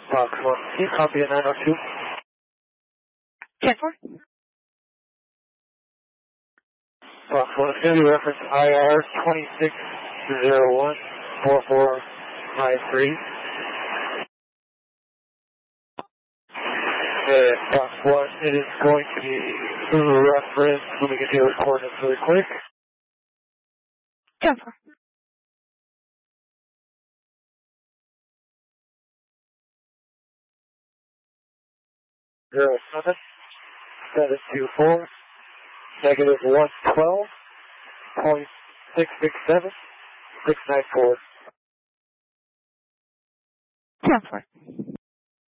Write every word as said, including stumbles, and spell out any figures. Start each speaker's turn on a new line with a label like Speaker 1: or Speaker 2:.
Speaker 1: Fox one, you copy a nine oh two.
Speaker 2: ten four.
Speaker 1: Fox one, it's going to be reference I R twenty-six zero one four four five three. And Fox one, it is going to be reference, let me get the other coordinates really quick.
Speaker 2: ten four.
Speaker 1: Zero seven seven two four negative one twelve point six six seven six nine four.
Speaker 2: ten four.